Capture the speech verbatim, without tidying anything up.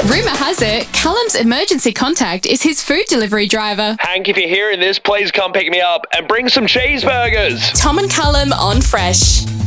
Rumour has it, Callum's emergency contact is his food delivery driver. Hank, if you're hearing this, please come pick me up and bring some cheeseburgers. Tom and Callum on Fresh.